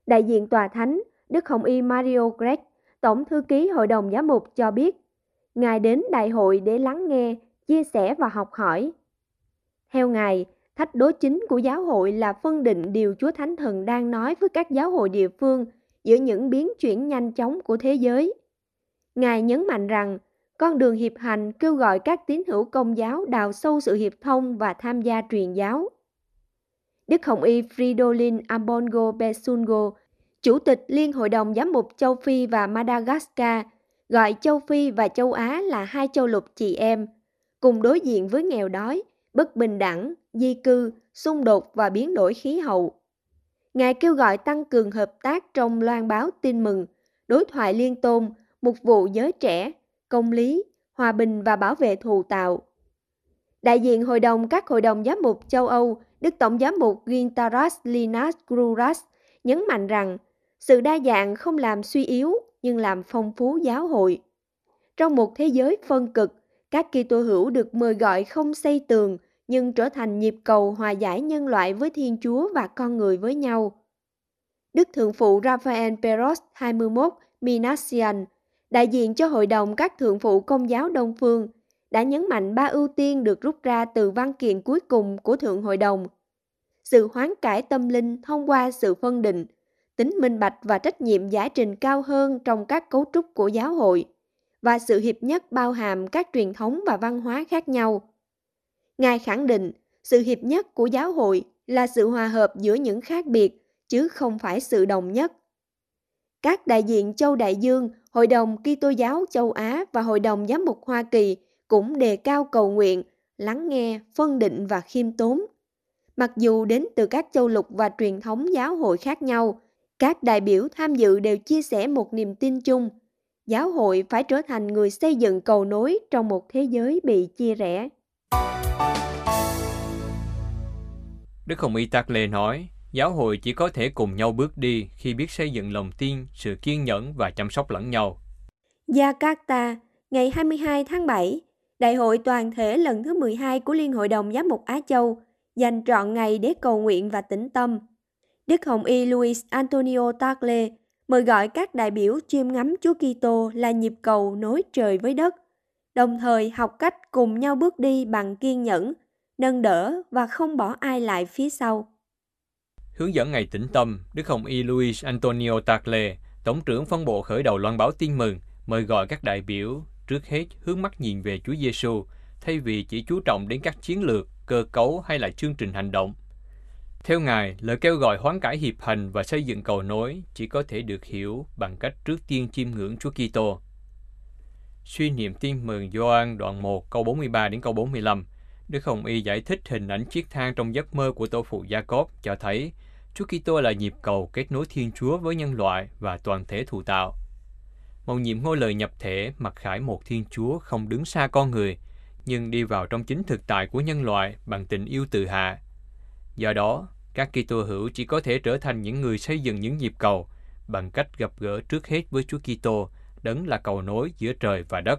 Đại diện Tòa Thánh, Đức Hồng Y Mario Grech, Tổng thư ký Hội đồng Giám mục cho biết, Ngài đến đại hội để lắng nghe, chia sẻ và học hỏi. Theo Ngài, thách đố chính của giáo hội là phân định điều Chúa Thánh Thần đang nói với các giáo hội địa phương giữa những biến chuyển nhanh chóng của thế giới. Ngài nhấn mạnh rằng, con đường hiệp hành kêu gọi các tín hữu Công giáo đào sâu sự hiệp thông và tham gia truyền giáo. Đức Hồng Y Fridolin Ambongo Besungo, Chủ tịch Liên Hội đồng Giám mục Châu Phi và Madagascar, gọi Châu Phi và Châu Á là hai châu lục chị em, cùng đối diện với nghèo đói, bất bình đẳng, di cư, xung đột và biến đổi khí hậu. Ngài kêu gọi tăng cường hợp tác trong loan báo tin mừng, đối thoại liên tôn, mục vụ giới trẻ, công lý, hòa bình và bảo vệ thù tạo. Đại diện các hội đồng giám mục châu Âu, Đức Tổng giám mục Gintaras Linas Kouras nhấn mạnh rằng sự đa dạng không làm suy yếu nhưng làm phong phú giáo hội. Trong một thế giới phân cực, các Kitô hữu được mời gọi không xây tường nhưng trở thành nhịp cầu hòa giải nhân loại với Thiên Chúa và con người với nhau. Đức Thượng phụ Rafael Peros 21 Minassian, đại diện cho Hội đồng các Thượng phụ Công giáo Đông Phương, đã nhấn mạnh 3 ưu tiên được rút ra từ văn kiện cuối cùng của Thượng Hội đồng. Sự hoán cải tâm linh thông qua sự phân định, tính minh bạch và trách nhiệm giải trình cao hơn trong các cấu trúc của giáo hội, và sự hiệp nhất bao hàm các truyền thống và văn hóa khác nhau. Ngài khẳng định, sự hiệp nhất của giáo hội là sự hòa hợp giữa những khác biệt, chứ không phải sự đồng nhất. Các đại diện châu Đại Dương, Hội đồng Kitô giáo châu Á và Hội đồng Giám mục Hoa Kỳ cũng đề cao cầu nguyện, lắng nghe, phân định và khiêm tốn. Mặc dù đến từ các châu lục và truyền thống giáo hội khác nhau, các đại biểu tham dự đều chia sẻ một niềm tin chung. Giáo hội phải trở thành người xây dựng cầu nối trong một thế giới bị chia rẽ. Đức Hồng Y Tagle nói, giáo hội chỉ có thể cùng nhau bước đi khi biết xây dựng lòng tin, sự kiên nhẫn và chăm sóc lẫn nhau. Jakarta, ngày 22 tháng 7, Đại hội toàn thể lần thứ 12 của Liên Hội đồng Giám mục Á Châu dành trọn ngày để cầu nguyện và tĩnh tâm. Đức Hồng Y Luis Antonio Tagle mời gọi các đại biểu chiêm ngắm Chúa Kitô là nhịp cầu nối trời với đất, đồng thời học cách cùng nhau bước đi bằng kiên nhẫn, nâng đỡ và không bỏ ai lại phía sau. Hướng dẫn ngày tĩnh tâm, Đức Hồng Y Luis Antonio Tagle, Tổng trưởng phân bộ khởi đầu loan báo tin mừng, mời gọi các đại biểu trước hết hướng mắt nhìn về Chúa Giêsu thay vì chỉ chú trọng đến các chiến lược, cơ cấu hay là chương trình hành động. Theo Ngài, lời kêu gọi hoán cải hiệp hành và xây dựng cầu nối chỉ có thể được hiểu bằng cách trước tiên chiêm ngưỡng Chúa Kitô. Suy niệm tin mừng Gioan đoạn 1 câu 43 đến câu 45, Đức Hồng Y giải thích hình ảnh chiếc thang trong giấc mơ của tổ phụ Jacob cho thấy Chúa Kitô là nhịp cầu kết nối Thiên Chúa với nhân loại và toàn thể thụ tạo. Mầu nhiệm ngôi lời nhập thể mặc khải một Thiên Chúa không đứng xa con người, nhưng đi vào trong chính thực tại của nhân loại bằng tình yêu từ hạ. Do đó, các Kitô hữu chỉ có thể trở thành những người xây dựng những nhịp cầu bằng cách gặp gỡ trước hết với Chúa Kitô, đấng là cầu nối giữa trời và đất.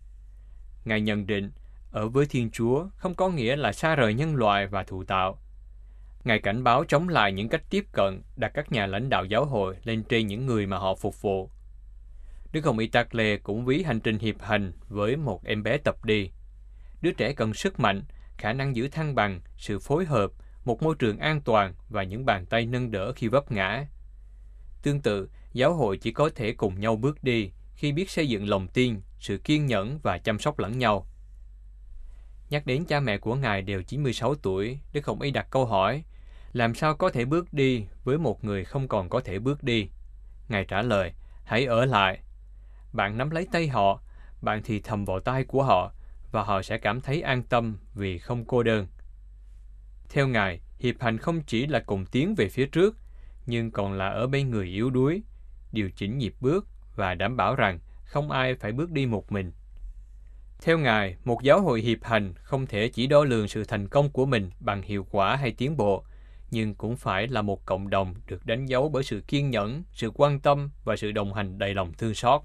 Ngài nhận định, ở với Thiên Chúa không có nghĩa là xa rời nhân loại và thụ tạo. Ngài cảnh báo chống lại những cách tiếp cận đặt các nhà lãnh đạo giáo hội lên trên những người mà họ phục vụ. Đức Hồng Y Tagle cũng ví hành trình hiệp hành với một em bé tập đi. Đứa trẻ cần sức mạnh, khả năng giữ thăng bằng, sự phối hợp, một môi trường an toàn và những bàn tay nâng đỡ khi vấp ngã. Tương tự, giáo hội chỉ có thể cùng nhau bước đi khi biết xây dựng lòng tin, sự kiên nhẫn và chăm sóc lẫn nhau. Nhắc đến cha mẹ của Ngài đều 96 tuổi, Đức Hồng Y đặt câu hỏi, làm sao có thể bước đi với một người không còn có thể bước đi? Ngài trả lời, hãy ở lại. Bạn nắm lấy tay họ, bạn thì thầm vào tai của họ, và họ sẽ cảm thấy an tâm vì không cô đơn. Theo Ngài, hiệp hành không chỉ là cùng tiến về phía trước, nhưng còn là ở bên người yếu đuối, điều chỉnh nhịp bước và đảm bảo rằng không ai phải bước đi một mình. Theo Ngài, một giáo hội hiệp hành không thể chỉ đo lường sự thành công của mình bằng hiệu quả hay tiến bộ, nhưng cũng phải là một cộng đồng được đánh dấu bởi sự kiên nhẫn, sự quan tâm và sự đồng hành đầy lòng thương xót.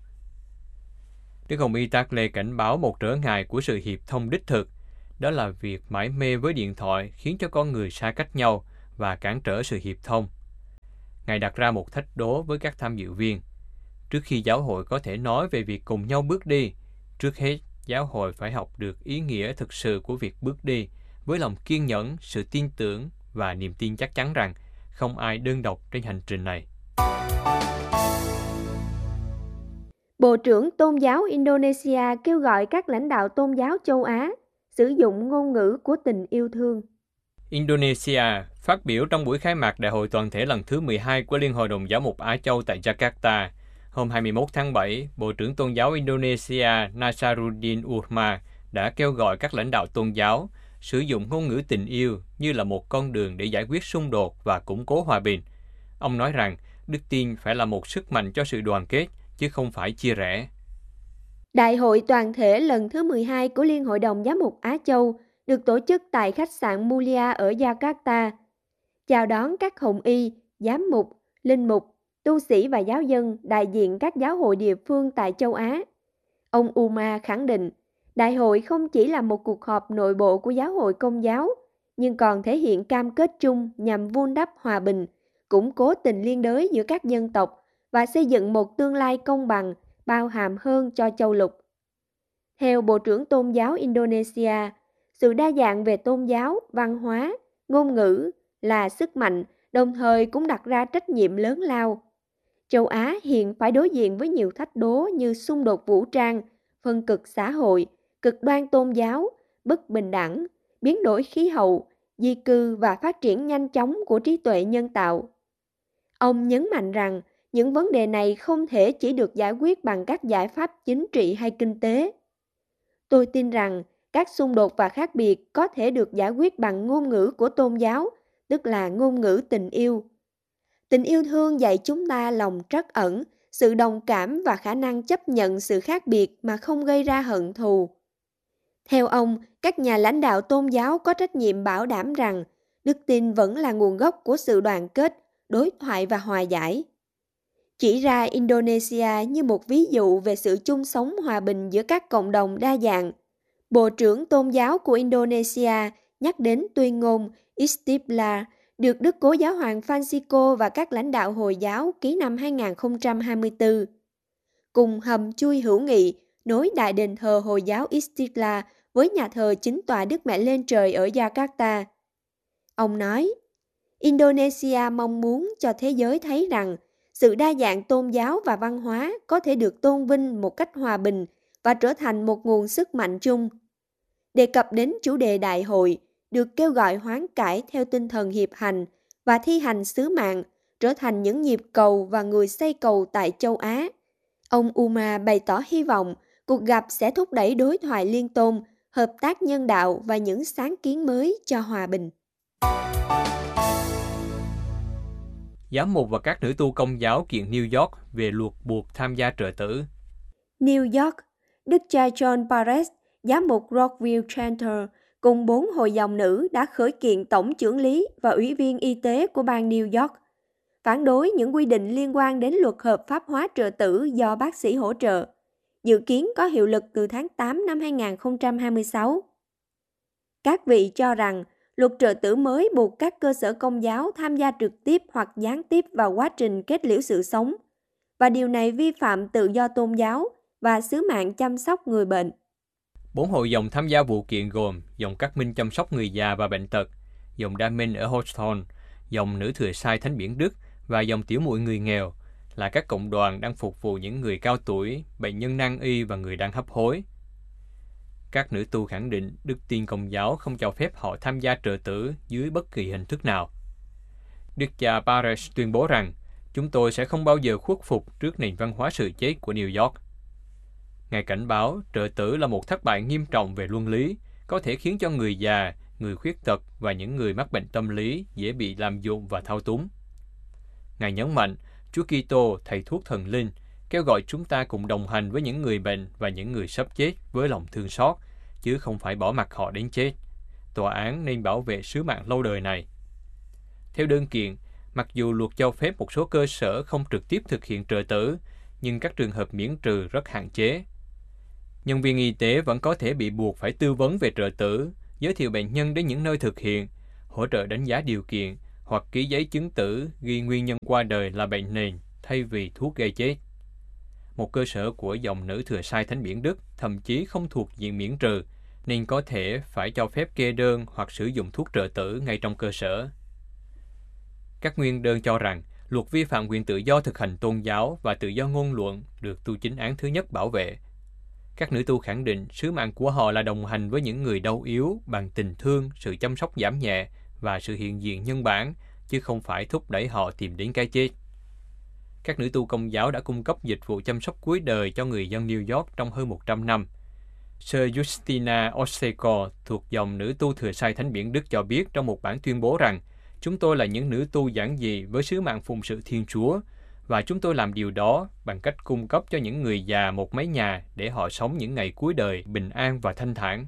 Đức Hồng Y Tagle cảnh báo một trở ngại của sự hiệp thông đích thực, đó là việc mải mê với điện thoại khiến cho con người xa cách nhau và cản trở sự hiệp thông. Ngài đặt ra một thách đố với các tham dự viên. Trước khi giáo hội có thể nói về việc cùng nhau bước đi, trước hết, giáo hội phải học được ý nghĩa thực sự của việc bước đi, với lòng kiên nhẫn, sự tin tưởng và niềm tin chắc chắn rằng không ai đơn độc trên hành trình này. Bộ trưởng Tôn giáo Indonesia kêu gọi các lãnh đạo tôn giáo châu Á sử dụng ngôn ngữ của tình yêu thương. Indonesia phát biểu trong buổi khai mạc Đại hội toàn thể lần thứ 12 của Liên hội đồng Giáo mục Á Châu tại Jakarta. Hôm 21 tháng 7, Bộ trưởng Tôn giáo Indonesia Nasaruddin Umar đã kêu gọi các lãnh đạo tôn giáo sử dụng ngôn ngữ tình yêu như là một con đường để giải quyết xung đột và củng cố hòa bình. Ông nói rằng đức tin phải là một sức mạnh cho sự đoàn kết, chứ không phải chia rẽ. Đại hội toàn thể lần thứ 12 của Liên hội đồng Giám mục Á Châu được tổ chức tại khách sạn Mulia ở Jakarta, chào đón các hồng y, giám mục, linh mục, tu sĩ và giáo dân đại diện các giáo hội địa phương tại châu Á. Ông Umar khẳng định, đại hội không chỉ là một cuộc họp nội bộ của giáo hội Công giáo, nhưng còn thể hiện cam kết chung nhằm vun đắp hòa bình, củng cố tình liên đới giữa các dân tộc và xây dựng một tương lai công bằng, bao hàm hơn cho châu lục. Theo Bộ trưởng Tôn giáo Indonesia, sự đa dạng về tôn giáo, văn hóa, ngôn ngữ là sức mạnh, đồng thời cũng đặt ra trách nhiệm lớn lao. Châu Á hiện phải đối diện với nhiều thách đố như xung đột vũ trang, phân cực xã hội, cực đoan tôn giáo, bất bình đẳng, biến đổi khí hậu, di cư và phát triển nhanh chóng của trí tuệ nhân tạo. Ông nhấn mạnh rằng những vấn đề này không thể chỉ được giải quyết bằng các giải pháp chính trị hay kinh tế. Tôi tin rằng các xung đột và khác biệt có thể được giải quyết bằng ngôn ngữ của tôn giáo, tức là ngôn ngữ tình yêu. Tình yêu thương dạy chúng ta lòng trắc ẩn, sự đồng cảm và khả năng chấp nhận sự khác biệt mà không gây ra hận thù. Theo ông, các nhà lãnh đạo tôn giáo có trách nhiệm bảo đảm rằng đức tin vẫn là nguồn gốc của sự đoàn kết, đối thoại và hòa giải. Chỉ ra Indonesia như một ví dụ về sự chung sống hòa bình giữa các cộng đồng đa dạng, Bộ trưởng Tôn giáo của Indonesia nhắc đến tuyên ngôn Istiqlal được Đức Cố Giáo hoàng Francisco và các lãnh đạo Hồi giáo ký năm 2024. Cùng hầm chui hữu nghị nối đại đền thờ Hồi giáo Istiqlal với nhà thờ chính tọa Đức Mẹ Lên Trời ở Jakarta. Ông nói, Indonesia mong muốn cho thế giới thấy rằng sự đa dạng tôn giáo và văn hóa có thể được tôn vinh một cách hòa bình và trở thành một nguồn sức mạnh chung. Đề cập đến chủ đề đại hội, được kêu gọi hoán cải theo tinh thần hiệp hành và thi hành sứ mạng, trở thành những nhịp cầu và người xây cầu tại châu Á. Ông Umar bày tỏ hy vọng cuộc gặp sẽ thúc đẩy đối thoại liên tôn, hợp tác nhân đạo và những sáng kiến mới cho hòa bình. Giám mục và các nữ tu Công giáo kiện New York về luật buộc tham gia trợ tử. New York, Đức cha John Barrett, giám mục Rockville Center cùng 4 hội dòng nữ đã khởi kiện tổng chưởng lý và ủy viên y tế của bang New York, phản đối những quy định liên quan đến luật hợp pháp hóa trợ tử do bác sĩ hỗ trợ, dự kiến có hiệu lực từ tháng 8 năm 2026. Các vị cho rằng luật trợ tử mới buộc các cơ sở Công giáo tham gia trực tiếp hoặc gián tiếp vào quá trình kết liễu sự sống, và điều này vi phạm tự do tôn giáo và sứ mạng chăm sóc người bệnh. 4 hội dòng tham gia vụ kiện gồm dòng Các Minh chăm sóc người già và bệnh tật, dòng Đa Minh ở Houston, dòng Nữ Thừa Sai Thánh Biển Đức và dòng Tiểu Muội Người Nghèo, là các cộng đoàn đang phục vụ những người cao tuổi, bệnh nhân nan y và người đang hấp hối. Các nữ tu khẳng định đức tin Công giáo không cho phép họ tham gia trợ tử dưới bất kỳ hình thức nào. Đức cha Barrett tuyên bố rằng, chúng tôi sẽ không bao giờ khuất phục trước nền văn hóa sự chết của New York. Ngài cảnh báo trợ tử là một thất bại nghiêm trọng về luân lý, có thể khiến cho người già, người khuyết tật và những người mắc bệnh tâm lý dễ bị lạm dụng và thao túng. Ngài nhấn mạnh, Chúa Kitô, thầy thuốc thần linh, kêu gọi chúng ta cùng đồng hành với những người bệnh và những người sắp chết với lòng thương xót, chứ không phải bỏ mặc họ đến chết. Tòa án nên bảo vệ sứ mạng lâu đời này. Theo đơn kiện, mặc dù luật cho phép một số cơ sở không trực tiếp thực hiện trợ tử, nhưng các trường hợp miễn trừ rất hạn chế. Nhân viên y tế vẫn có thể bị buộc phải tư vấn về trợ tử, giới thiệu bệnh nhân đến những nơi thực hiện, hỗ trợ đánh giá điều kiện, hoặc ký giấy chứng tử ghi nguyên nhân qua đời là bệnh nền thay vì thuốc gây chết. Một cơ sở của dòng nữ thừa sai Thánh Biển Đức thậm chí không thuộc diện miễn trừ, nên có thể phải cho phép kê đơn hoặc sử dụng thuốc trợ tử ngay trong cơ sở. Các nguyên đơn cho rằng luật vi phạm quyền tự do thực hành tôn giáo và tự do ngôn luận được tu chính án thứ nhất bảo vệ. Các nữ tu khẳng định sứ mạng của họ là đồng hành với những người đau yếu bằng tình thương, sự chăm sóc giảm nhẹ và sự hiện diện nhân bản, chứ không phải thúc đẩy họ tìm đến cái chết. Các nữ tu Công giáo đã cung cấp dịch vụ chăm sóc cuối đời cho người dân New York trong hơn 100 năm. Sir Justina Oseko thuộc dòng nữ tu thừa sai Thánh Biển Đức cho biết trong một bản tuyên bố rằng chúng tôi là những nữ tu giản dị với sứ mạng phụng sự Thiên Chúa, và chúng tôi làm điều đó bằng cách cung cấp cho những người già một mái nhà để họ sống những ngày cuối đời bình an và thanh thản.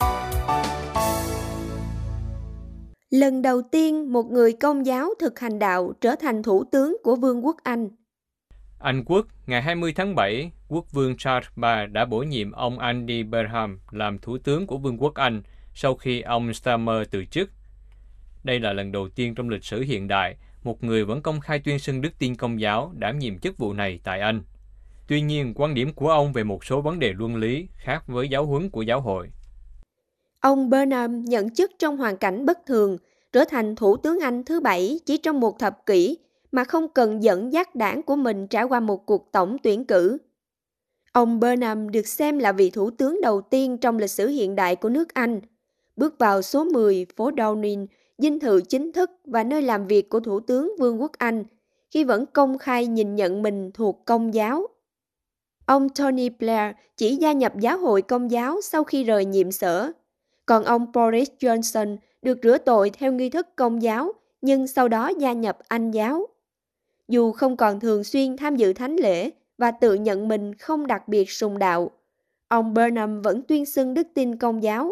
Lần đầu tiên, một người Công giáo thực hành đạo trở thành thủ tướng của Vương quốc Anh. Anh Quốc, ngày 20 tháng 7, Quốc vương Charles III đã bổ nhiệm ông Andy Burnham làm thủ tướng của Vương quốc Anh sau khi ông Starmer từ chức. Đây là lần đầu tiên trong lịch sử hiện đại, một người vẫn công khai tuyên xưng đức tin Công giáo đảm nhiệm chức vụ này tại Anh. Tuy nhiên, quan điểm của ông về một số vấn đề luân lý khác với giáo huấn của giáo hội. Ông Burnham nhận chức trong hoàn cảnh bất thường, trở thành thủ tướng Anh thứ 7 chỉ trong một thập kỷ mà không cần dẫn dắt đảng của mình trải qua một cuộc tổng tuyển cử. Ông Burnham được xem là vị thủ tướng đầu tiên trong lịch sử hiện đại của nước Anh, bước vào số 10 phố Downing, dinh thự chính thức và nơi làm việc của Thủ tướng Vương quốc Anh, khi vẫn công khai nhìn nhận mình thuộc Công giáo. Ông Tony Blair chỉ gia nhập giáo hội Công giáo sau khi rời nhiệm sở, còn ông Boris Johnson được rửa tội theo nghi thức Công giáo nhưng sau đó gia nhập Anh giáo. Dù không còn thường xuyên tham dự thánh lễ và tự nhận mình không đặc biệt sùng đạo, ông Burnham vẫn tuyên xưng đức tin Công giáo.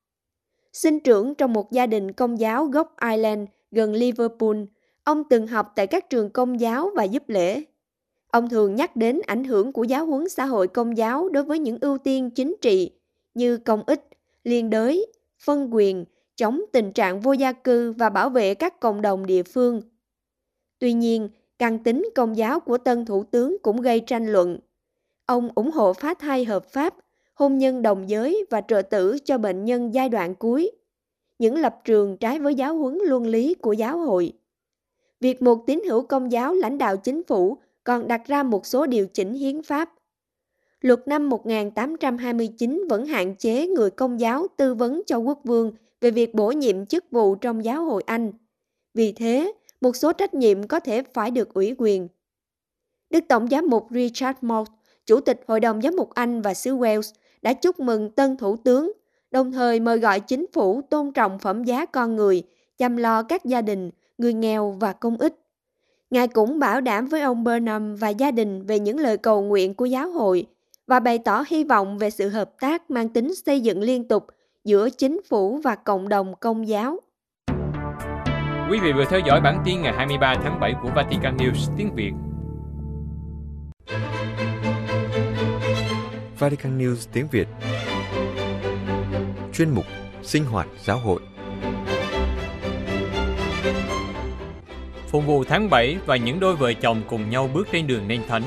Sinh trưởng trong một gia đình Công giáo gốc Ireland gần Liverpool, ông từng học tại các trường Công giáo và giúp lễ. Ông thường nhắc đến ảnh hưởng của giáo huấn xã hội Công giáo đối với những ưu tiên chính trị như công ích, liên đới, phân quyền, chống tình trạng vô gia cư và bảo vệ các cộng đồng địa phương. Tuy nhiên, căn tính Công giáo của tân thủ tướng cũng gây tranh luận. Ông ủng hộ phá thai hợp pháp, hôn nhân đồng giới và trợ tử cho bệnh nhân giai đoạn cuối, những lập trường trái với giáo huấn luân lý của giáo hội. Việc một tín hữu Công giáo lãnh đạo chính phủ còn đặt ra một số điều chỉnh hiến pháp. Luật năm 1829 vẫn hạn chế người Công giáo tư vấn cho quốc vương về việc bổ nhiệm chức vụ trong giáo hội Anh. Vì thế, một số trách nhiệm có thể phải được ủy quyền. Đức Tổng giám mục Richard Mott, Chủ tịch Hội đồng Giám mục Anh và xứ Wales, đã chúc mừng tân thủ tướng, đồng thời mời gọi chính phủ tôn trọng phẩm giá con người, chăm lo các gia đình, người nghèo và công ích. Ngài cũng bảo đảm với ông Burnham và gia đình về những lời cầu nguyện của giáo hội và bày tỏ hy vọng về sự hợp tác mang tính xây dựng liên tục giữa chính phủ và cộng đồng Công giáo. Quý vị vừa theo dõi bản tin ngày 23 tháng 7 của Vatican News tiếng Việt. Vatican News tiếng Việt. Chuyên mục Sinh hoạt giáo hội. Phụng vụ tháng 7 và những đôi vợ chồng cùng nhau bước trên đường nên thánh.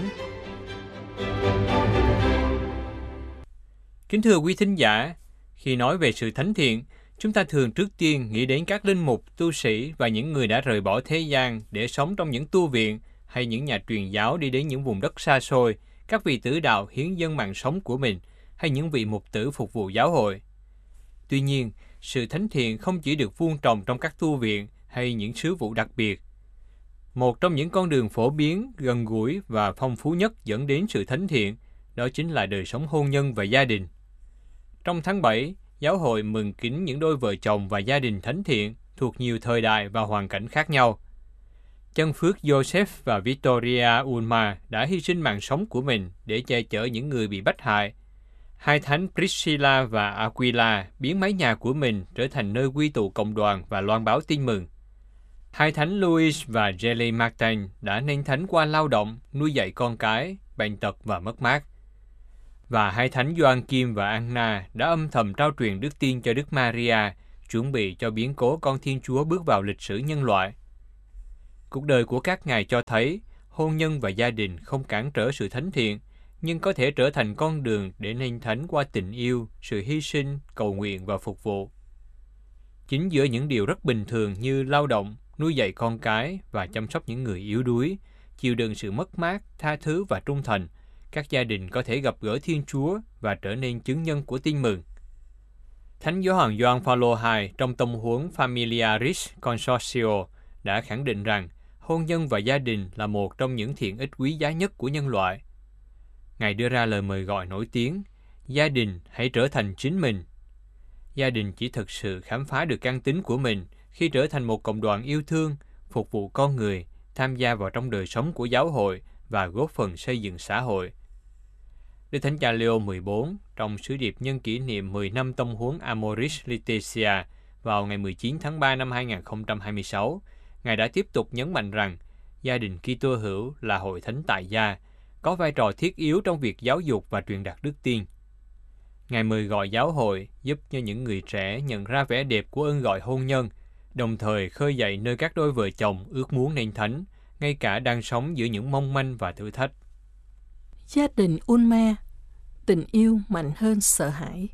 Kính thưa quý thính giả, khi nói về sự thánh thiện, chúng ta thường trước tiên nghĩ đến các linh mục, tu sĩ và những người đã rời bỏ thế gian để sống trong những tu viện hay những nhà truyền giáo đi đến những vùng đất xa xôi, các vị tử đạo hiến dâng mạng sống của mình hay những vị mục tử phục vụ giáo hội. Tuy nhiên, sự thánh thiện không chỉ được vuông trồng trong các tu viện hay những sứ vụ đặc biệt. Một trong những con đường phổ biến, gần gũi và phong phú nhất dẫn đến sự thánh thiện, đó chính là đời sống hôn nhân và gia đình. Trong tháng 7, giáo hội mừng kính những đôi vợ chồng và gia đình thánh thiện thuộc nhiều thời đại và hoàn cảnh khác nhau. Chân phước Joseph và Victoria Ulma đã hy sinh mạng sống của mình để che chở những người bị bách hại. Hai thánh Priscilla và Aquila biến mái nhà của mình trở thành nơi quy tụ cộng đoàn và loan báo tin mừng. Hai thánh Louis và Jelly Martin đã nên thánh qua lao động, nuôi dạy con cái, bệnh tật và mất mát. Và hai thánh Gioan Kim và Anna đã âm thầm trao truyền đức tin cho Đức Maria, chuẩn bị cho biến cố con Thiên Chúa bước vào lịch sử nhân loại. Cuộc đời của các ngài cho thấy hôn nhân và gia đình không cản trở sự thánh thiện, nhưng có thể trở thành con đường để nên thánh qua tình yêu, sự hy sinh, cầu nguyện và phục vụ. Chính giữa những điều rất bình thường như lao động, nuôi dạy con cái và chăm sóc những người yếu đuối, chịu đựng sự mất mát, tha thứ và trung thành, các gia đình có thể gặp gỡ Thiên Chúa và trở nên chứng nhân của tin mừng. Thánh Gioan Gioan Phaolô II trong tông huấn Familiaris Consortio đã khẳng định rằng hôn nhân và gia đình là một trong những thiện ích quý giá nhất của nhân loại. Ngài đưa ra lời mời gọi nổi tiếng, gia đình hãy trở thành chính mình. Gia đình chỉ thực sự khám phá được căn tính của mình khi trở thành một cộng đoàn yêu thương, phục vụ con người, tham gia vào trong đời sống của giáo hội và góp phần xây dựng xã hội. Đức Thánh Cha Leo XIV trong sứ điệp nhân kỷ niệm 10 năm tông huấn Amoris Laetitia vào ngày 19 tháng 3 năm 2026, Ngài đã tiếp tục nhấn mạnh rằng gia đình Kitô hữu là hội thánh tại gia, có vai trò thiết yếu trong việc giáo dục và truyền đạt đức tin. Ngài mời gọi giáo hội giúp cho những người trẻ nhận ra vẻ đẹp của ơn gọi hôn nhân, đồng thời khơi dậy nơi các đôi vợ chồng ước muốn nên thánh, ngay cả đang sống giữa những mong manh và thử thách. Gia đình Ulma, tình yêu mạnh hơn sợ hãi.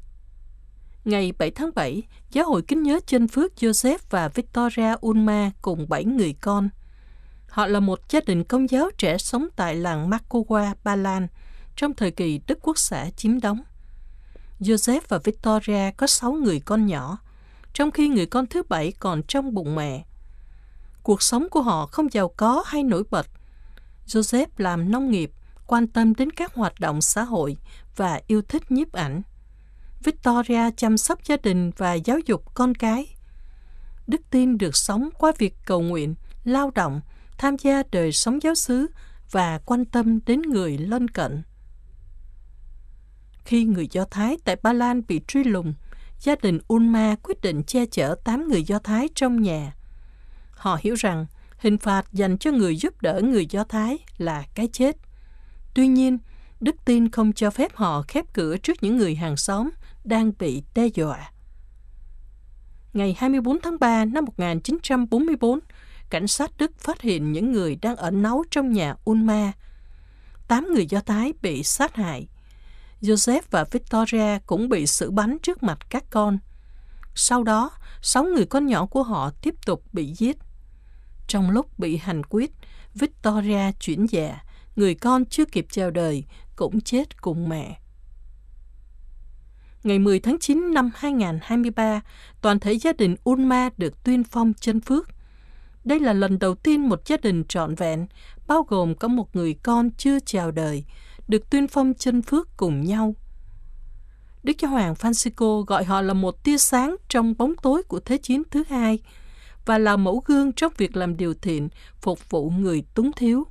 Ngày 7 tháng 7, Giáo hội kính nhớ chân phước Joseph và Victoria Ulma cùng 7 người con. Họ là một gia đình Công giáo trẻ sống tại làng Markowa, Ba Lan, trong thời kỳ Đức Quốc xã chiếm đóng. Joseph và Victoria có 6 người con nhỏ, trong khi người con thứ 7 còn trong bụng mẹ. Cuộc sống của họ không giàu có hay nổi bật. Joseph làm nông nghiệp, quan tâm đến các hoạt động xã hội và yêu thích nhiếp ảnh. Victoria chăm sóc gia đình và giáo dục con cái. Đức tin được sống qua việc cầu nguyện, lao động, tham gia đời sống giáo xứ và quan tâm đến người lân cận. Khi người Do Thái tại Ba Lan bị truy lùng, gia đình Ulma quyết định che chở 8 người Do Thái trong nhà. Họ hiểu rằng hình phạt dành cho người giúp đỡ người Do Thái là cái chết. Tuy nhiên, đức tin không cho phép họ khép cửa trước những người hàng xóm đang bị đe dọa. Ngày 24 tháng 3 năm 1944, cảnh sát Đức phát hiện những người đang ẩn náu trong nhà Ulma. 8 người Do Thái bị sát hại. Joseph và Victoria cũng bị xử bắn trước mặt các con. Sau đó, 6 người con nhỏ của họ tiếp tục bị giết. Trong lúc bị hành quyết, Victoria chuyển dạ, người con chưa kịp chào đời cũng chết cùng mẹ. Ngày 10 tháng 9 năm 2023, toàn thể gia đình Ulma được tuyên phong chân phước. Đây là lần đầu tiên một gia đình trọn vẹn, bao gồm có một người con chưa chào đời, được tuyên phong chân phước cùng nhau. Đức Giáo hoàng Francisco gọi họ là một tia sáng trong bóng tối của Thế chiến thứ hai và là mẫu gương trong việc làm điều thiện, phục vụ người túng thiếu.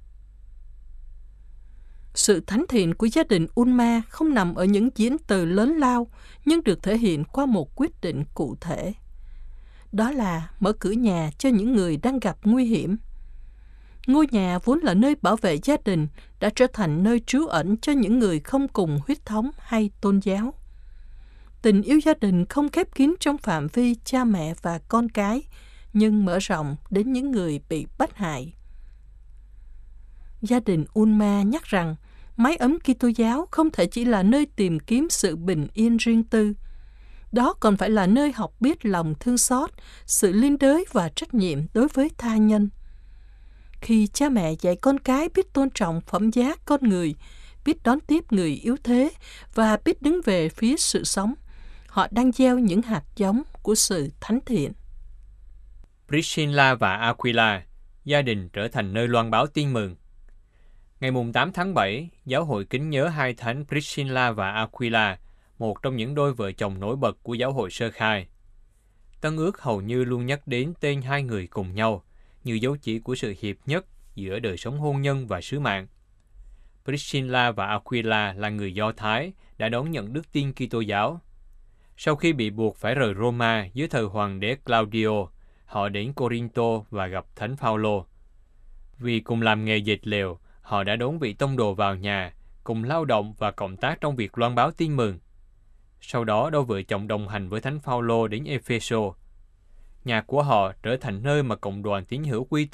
Sự thánh thiện của gia đình Ulma không nằm ở những diễn từ lớn lao, nhưng được thể hiện qua một quyết định cụ thể. Đó là mở cửa nhà cho những người đang gặp nguy hiểm. Ngôi nhà vốn là nơi bảo vệ gia đình đã trở thành nơi trú ẩn cho những người không cùng huyết thống hay tôn giáo. Tình yêu gia đình không khép kín trong phạm vi cha mẹ và con cái, nhưng mở rộng đến những người bị bắt hại. Gia đình Ulma nhắc rằng mái ấm Kitô giáo không thể chỉ là nơi tìm kiếm sự bình yên riêng tư. Đó còn phải là nơi học biết lòng thương xót, sự liên đới và trách nhiệm đối với tha nhân. Khi cha mẹ dạy con cái biết tôn trọng phẩm giá con người, biết đón tiếp người yếu thế và biết đứng về phía sự sống, họ đang gieo những hạt giống của sự thánh thiện. Priscilla và Aquila, gia đình trở thành nơi loan báo tin mừng. Ngày 8 tháng 7, Giáo hội kính nhớ hai thánh Priscilla và Aquila, một trong những đôi vợ chồng nổi bật của Giáo hội sơ khai. Tân ước hầu như luôn nhắc đến tên hai người cùng nhau, như dấu chỉ của sự hiệp nhất giữa đời sống hôn nhân và sứ mạng. Priscilla và Aquila là người Do Thái đã đón nhận đức tin Kitô giáo. Sau khi bị buộc phải rời Roma dưới thời hoàng đế Claudio, họ đến Corinto và gặp Thánh Phaolô. Vì cùng làm nghề dệt lều, họ đã đón vị tông đồ vào nhà, cùng lao động và cộng tác trong việc loan báo tin mừng. Sau đó, đôi vợ chồng đồng hành với Thánh Phaolô đến Epheso. Nhà của họ trở thành nơi mà cộng đoàn tín hữu quy tụ,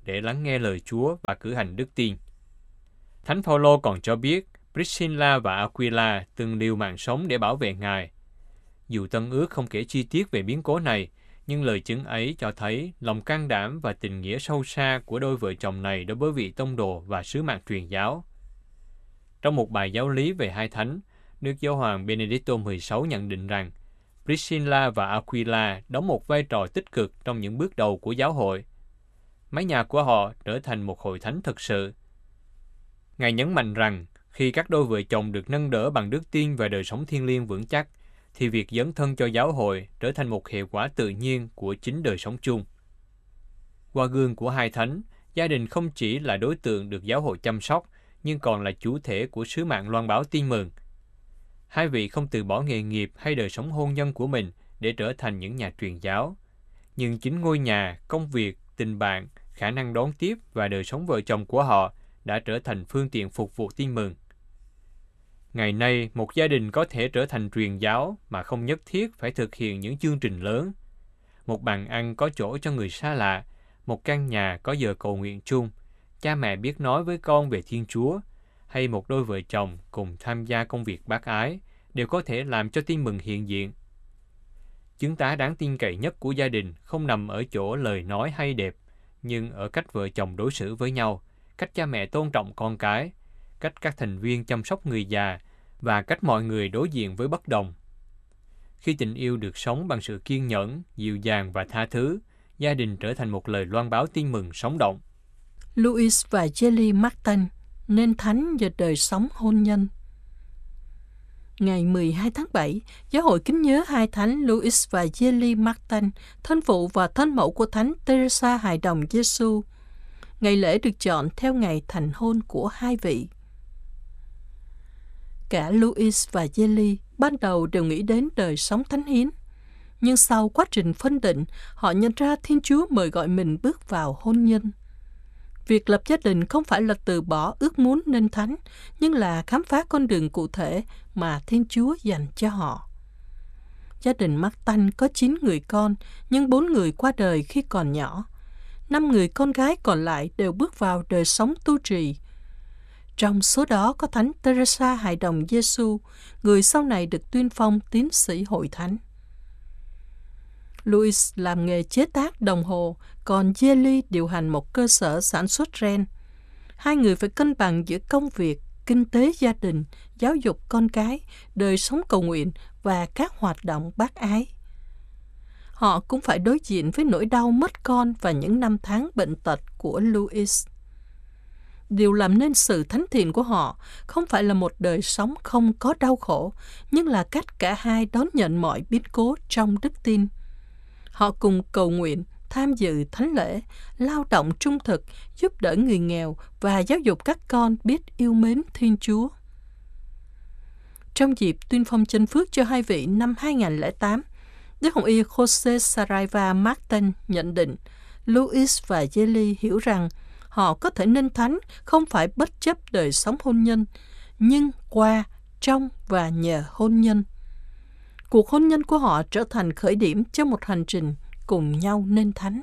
để lắng nghe lời Chúa và cử hành đức tin. Thánh Phaolô còn cho biết Priscilla và Aquila từng liều mạng sống để bảo vệ Ngài. Dù Tân Ước không kể chi tiết về biến cố này, nhưng lời chứng ấy cho thấy lòng can đảm và tình nghĩa sâu xa của đôi vợ chồng này đối với vị tông đồ và sứ mạng truyền giáo. Trong một bài giáo lý về hai thánh, Đức Giáo hoàng Benedicto XVI nhận định rằng Priscilla và Aquila đóng một vai trò tích cực trong những bước đầu của giáo hội. Mái nhà của họ trở thành một hội thánh thực sự. Ngài nhấn mạnh rằng khi các đôi vợ chồng được nâng đỡ bằng đức tin và đời sống thiêng liêng vững chắc, thì việc dấn thân cho giáo hội trở thành một hệ quả tự nhiên của chính đời sống chung. Qua gương của hai thánh, gia đình không chỉ là đối tượng được giáo hội chăm sóc, nhưng còn là chủ thể của sứ mạng loan báo tin mừng. Hai vị không từ bỏ nghề nghiệp hay đời sống hôn nhân của mình để trở thành những nhà truyền giáo. Nhưng chính ngôi nhà, công việc, tình bạn, khả năng đón tiếp và đời sống vợ chồng của họ đã trở thành phương tiện phục vụ tin mừng. Ngày nay, một gia đình có thể trở thành truyền giáo mà không nhất thiết phải thực hiện những chương trình lớn. Một bàn ăn có chỗ cho người xa lạ, một căn nhà có giờ cầu nguyện chung, cha mẹ biết nói với con về Thiên Chúa, hay một đôi vợ chồng cùng tham gia công việc bác ái, đều có thể làm cho tin mừng hiện diện. Chứng tá đáng tin cậy nhất của gia đình không nằm ở chỗ lời nói hay đẹp, nhưng ở cách vợ chồng đối xử với nhau, cách cha mẹ tôn trọng con cái, cách các thành viên chăm sóc người già và cách mọi người đối diện với bất đồng. Khi tình yêu được sống bằng sự kiên nhẫn, dịu dàng và tha thứ, gia đình trở thành một lời loan báo tin mừng sống động. Louis và Jelly Martin, nên thánh và đời sống hôn nhân. Ngày 12 tháng 7, Giáo hội kính nhớ hai thánh Louis và Jelly Martin, thân phụ và thân mẫu của Thánh Teresa Hài Đồng Giêsu. Ngày lễ được chọn theo ngày thành hôn của hai vị. Cả Louis và Jelly ban đầu đều nghĩ đến đời sống thánh hiến. Nhưng sau quá trình phân định, họ nhận ra Thiên Chúa mời gọi mình bước vào hôn nhân. Việc lập gia đình không phải là từ bỏ ước muốn nên thánh, nhưng là khám phá con đường cụ thể mà Thiên Chúa dành cho họ. Gia đình Martin có 9 người con, nhưng 4 người qua đời khi còn nhỏ. 5 người con gái còn lại đều bước vào đời sống tu trì. Trong số đó có Thánh Teresa Hài Đồng Giêsu, người sau này được tuyên phong tiến sĩ hội thánh. Louis làm nghề chế tác đồng hồ, còn Jelly điều hành một cơ sở sản xuất ren. Hai người phải cân bằng giữa công việc, kinh tế gia đình, giáo dục con cái, đời sống cầu nguyện và các hoạt động bác ái. Họ cũng phải đối diện với nỗi đau mất con và những năm tháng bệnh tật của Louis. Điều làm nên sự thánh thiện của họ không phải là một đời sống không có đau khổ, nhưng là cách cả hai đón nhận mọi biến cố trong đức tin. Họ cùng cầu nguyện, tham dự thánh lễ, lao động trung thực, giúp đỡ người nghèo và giáo dục các con biết yêu mến Thiên Chúa. Trong dịp tuyên phong chân phước cho hai vị năm 2008, Đức Hồng Y Jose Saraiva Martin nhận định Louis và Jelly hiểu rằng họ có thể nên thánh không phải bất chấp đời sống hôn nhân, nhưng qua, trong và nhờ hôn nhân. Cuộc hôn nhân của họ trở thành khởi điểm cho một hành trình cùng nhau nên thánh.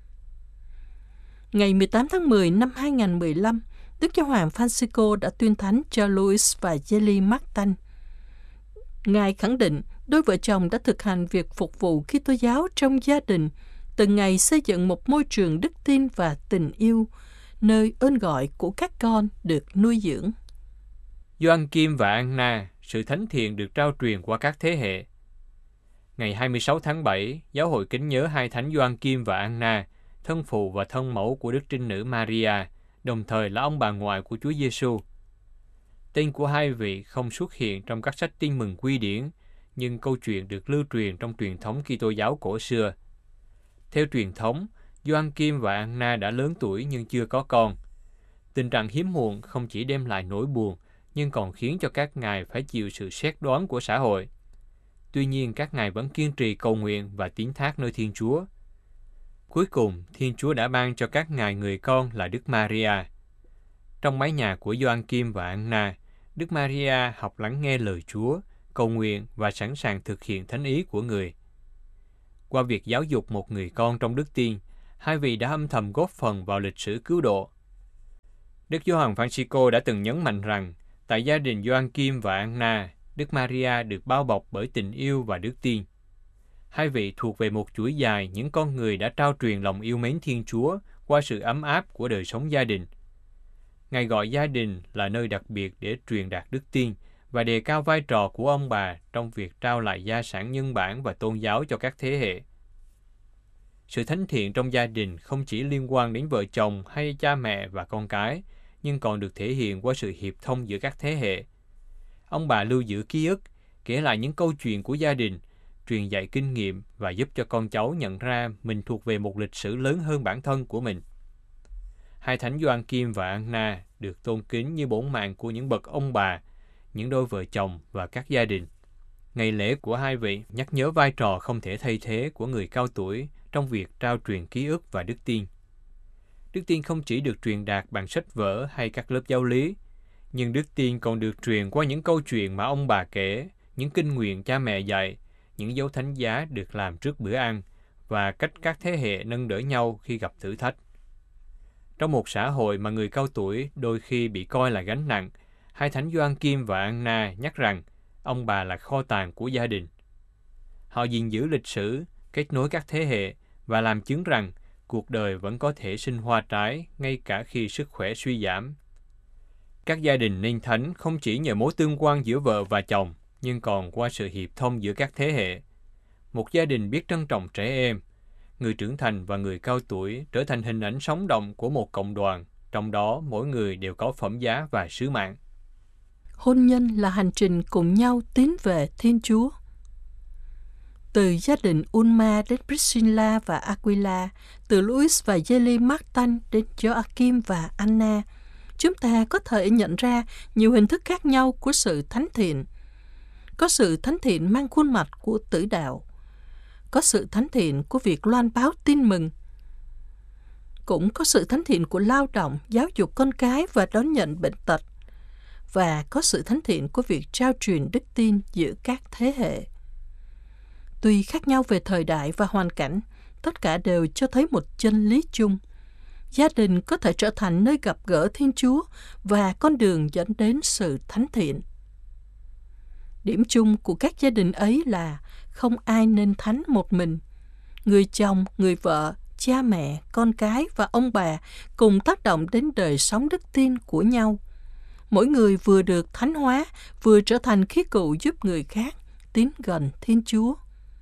Ngày 18 tháng 10 năm 2015, Đức Giáo hoàng Francisco đã tuyên thánh cho Louis và Jelly Martin. Ngài khẳng định đôi vợ chồng đã thực hành việc phục vụ Kitô giáo trong gia đình, từng ngày xây dựng một môi trường đức tin và tình yêu, nơi ơn gọi của các con được nuôi dưỡng. Gioan-kim và Anna, sự thánh thiện được trao truyền qua các thế hệ. Ngày 26 tháng 7, Giáo hội kính nhớ hai thánh Gioan-kim và Anna, thân phụ và thân mẫu của Đức Trinh Nữ Maria, đồng thời là ông bà ngoại của Chúa Giêsu. Tên của hai vị không xuất hiện trong các sách tin mừng quy điển, nhưng câu chuyện được lưu truyền trong truyền thống Kitô giáo cổ xưa. Theo truyền thống, Gioan-kim và Anna đã lớn tuổi nhưng chưa có con. Tình trạng hiếm muộn không chỉ đem lại nỗi buồn, nhưng còn khiến cho các ngài phải chịu sự xét đoán của xã hội. Tuy nhiên, các ngài vẫn kiên trì cầu nguyện và tín thác nơi Thiên Chúa. Cuối cùng, Thiên Chúa đã ban cho các ngài người con là Đức Maria. Trong mái nhà của Gioan-kim và Anna, Đức Maria học lắng nghe lời Chúa, cầu nguyện và sẵn sàng thực hiện thánh ý của người. Qua việc giáo dục một người con trong đức tin, hai vị đã âm thầm góp phần vào lịch sử cứu độ. Đức Gioan Francisco đã từng nhấn mạnh rằng, tại gia đình Gioachim và Anna, Đức Maria được bao bọc bởi tình yêu và đức tin. Hai vị thuộc về một chuỗi dài những con người đã trao truyền lòng yêu mến Thiên Chúa qua sự ấm áp của đời sống gia đình. Ngài gọi gia đình là nơi đặc biệt để truyền đạt đức tin và đề cao vai trò của ông bà trong việc trao lại gia sản nhân bản và tôn giáo cho các thế hệ. Sự thánh thiện trong gia đình không chỉ liên quan đến vợ chồng hay cha mẹ và con cái, nhưng còn được thể hiện qua sự hiệp thông giữa các thế hệ. Ông bà lưu giữ ký ức, kể lại những câu chuyện của gia đình, truyền dạy kinh nghiệm và giúp cho con cháu nhận ra mình thuộc về một lịch sử lớn hơn bản thân của mình. Hai thánh Gioachim và Anna được tôn kính như bổn mạng của những bậc ông bà, những đôi vợ chồng và các gia đình. Ngày lễ của hai vị nhắc nhớ vai trò không thể thay thế của người cao tuổi trong việc trao truyền ký ức và đức tin. Đức tin không chỉ được truyền đạt bằng sách vở hay các lớp giáo lý, nhưng đức tin còn được truyền qua những câu chuyện mà ông bà kể, những kinh nguyện cha mẹ dạy, những dấu thánh giá được làm trước bữa ăn và cách các thế hệ nâng đỡ nhau khi gặp thử thách. Trong một xã hội mà người cao tuổi đôi khi bị coi là gánh nặng, hai thánh Gioachim và Anna nhắc rằng ông bà là kho tàng của gia đình. Họ gìn giữ lịch sử, kết nối các thế hệ và làm chứng rằng cuộc đời vẫn có thể sinh hoa trái ngay cả khi sức khỏe suy giảm. Các gia đình nên thánh không chỉ nhờ mối tương quan giữa vợ và chồng, nhưng còn qua sự hiệp thông giữa các thế hệ. Một gia đình biết trân trọng trẻ em, người trưởng thành và người cao tuổi trở thành hình ảnh sống động của một cộng đoàn, trong đó mỗi người đều có phẩm giá và sứ mạng. Hôn nhân là hành trình cùng nhau tiến về Thiên Chúa. Từ gia đình Ulma đến Priscilla và Aquila, từ Louis và Yeli Martin đến Joachim và Anna, chúng ta có thể nhận ra nhiều hình thức khác nhau của sự thánh thiện. Có sự thánh thiện mang khuôn mặt của tử đạo, có sự thánh thiện của việc loan báo tin mừng, cũng có sự thánh thiện của lao động, giáo dục con cái và đón nhận bệnh tật, và có sự thánh thiện của việc trao truyền đức tin giữa các thế hệ. Tuy khác nhau về thời đại và hoàn cảnh, tất cả đều cho thấy một chân lý chung. Gia đình có thể trở thành nơi gặp gỡ Thiên Chúa và con đường dẫn đến sự thánh thiện. Điểm chung của các gia đình ấy là không ai nên thánh một mình. Người chồng, người vợ, cha mẹ, con cái và ông bà cùng tác động đến đời sống đức tin của nhau. Mỗi người vừa được thánh hóa, vừa trở thành khí cụ giúp người khác tiến gần Thiên Chúa.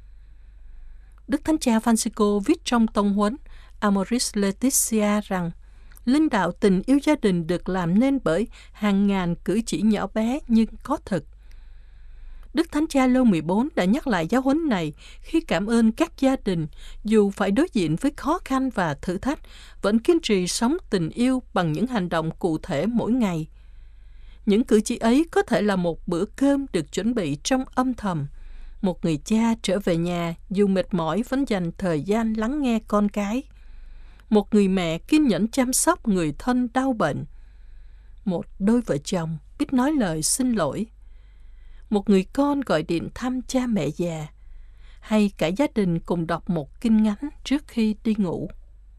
Đức Thánh Cha Francisco viết trong tông huấn Amoris Laetitia rằng linh đạo tình yêu gia đình được làm nên bởi hàng ngàn cử chỉ nhỏ bé nhưng có thực. Đức Thánh Cha Leo 14 đã nhắc lại giáo huấn này khi cảm ơn các gia đình, dù phải đối diện với khó khăn và thử thách, vẫn kiên trì sống tình yêu bằng những hành động cụ thể mỗi ngày. Những cử chỉ ấy có thể là một bữa cơm được chuẩn bị trong âm thầm, một người cha trở về nhà dù mệt mỏi vẫn dành thời gian lắng nghe con cái, một người mẹ kiên nhẫn chăm sóc người thân đau bệnh, một đôi vợ chồng biết nói lời xin lỗi, một người con gọi điện thăm cha mẹ già, hay cả gia đình cùng đọc một kinh ngắn trước khi đi ngủ.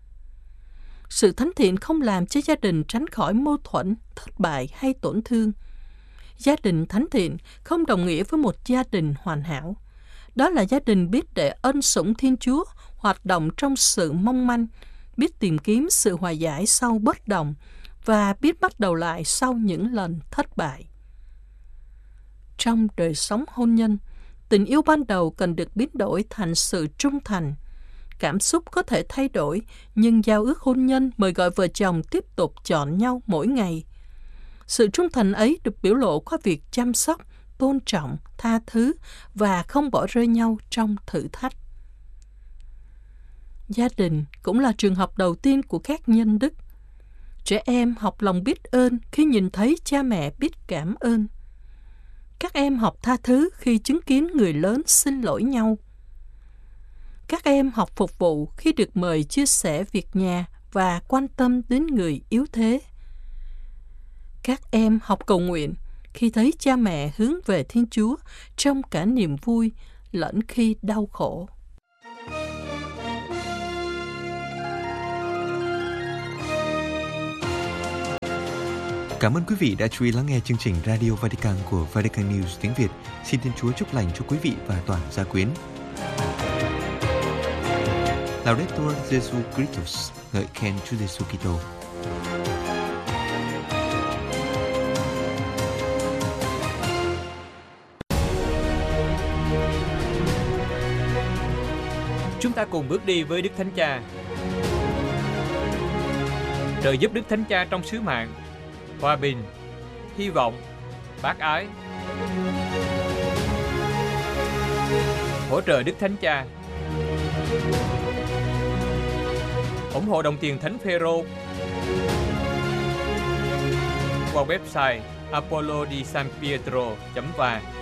Sự thánh thiện không làm cho gia đình tránh khỏi mâu thuẫn, thất bại hay tổn thương. Gia đình thánh thiện không đồng nghĩa với một gia đình hoàn hảo. Đó là gia đình biết để ân sủng Thiên Chúa hoạt động trong sự mong manh, biết tìm kiếm sự hòa giải sau bất đồng và biết bắt đầu lại sau những lần thất bại. Trong đời sống hôn nhân, tình yêu ban đầu cần được biến đổi thành sự trung thành. Cảm xúc có thể thay đổi, nhưng giao ước hôn nhân mời gọi vợ chồng tiếp tục chọn nhau mỗi ngày. Sự trung thành ấy được biểu lộ qua việc chăm sóc, tôn trọng, tha thứ và không bỏ rơi nhau trong thử thách. Gia đình cũng là trường học đầu tiên của các nhân đức. Trẻ em học lòng biết ơn khi nhìn thấy cha mẹ biết cảm ơn. Các em học tha thứ khi chứng kiến người lớn xin lỗi nhau. Các em học phục vụ khi được mời chia sẻ việc nhà và quan tâm đến người yếu thế. Các em học cầu nguyện khi thấy cha mẹ hướng về Thiên Chúa trong cả niềm vui lẫn khi đau khổ. Cảm ơn quý vị đã chú ý lắng nghe chương trình Radio Vatican của Vatican News tiếng Việt. Xin Thiên Chúa chúc lành cho quý vị và toàn gia quyến. Laudetur Jesu Christus, ngợi khen Chúa Giêsu Kitô. Chúng ta cùng bước đi với Đức Thánh Cha. Trợ giúp Đức Thánh Cha trong sứ mạng, hòa bình, hy vọng, bác ái. Hỗ trợ Đức Thánh Cha. Ủng hộ đồng tiền Thánh Phêrô qua website apollodisanpietro.va.